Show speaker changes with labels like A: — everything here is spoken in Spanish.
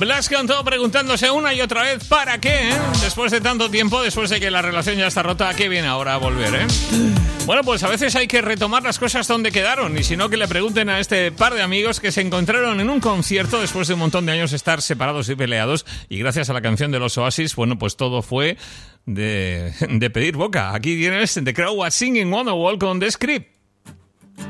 A: Blas cantó preguntándose una y otra vez ¿para qué? Después de tanto tiempo, después de que la relación ya está rota, ¿a qué viene ahora a volver? Bueno, pues a veces hay que retomar las cosas donde quedaron, y si no, que le pregunten a este par de amigos que se encontraron en un concierto después de un montón de años estar separados y peleados, y gracias a la canción de los Oasis, bueno, pues todo fue de pedir boca. Aquí tienes The Crowd Was Singing on the Wall con The Script.